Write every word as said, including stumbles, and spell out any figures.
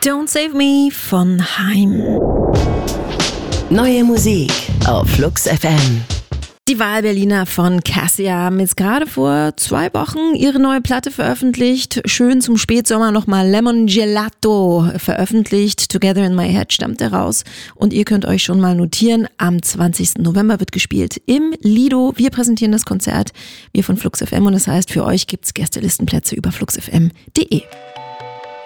Don't Save Me von Haim. Neue Musik auf Flux F M. Die Wahlberliner von Cassia haben jetzt gerade vor zwei Wochen ihre neue Platte veröffentlicht. Schön zum Spätsommer nochmal Lemon Gelato veröffentlicht. Together in My Head stammt daraus. Und ihr könnt euch schon mal notieren, am zwanzigsten November wird gespielt im Lido. Wir präsentieren das Konzert, wir von Flux F M, und das heißt, für euch gibt's Gästelistenplätze über flux f m punkt d e.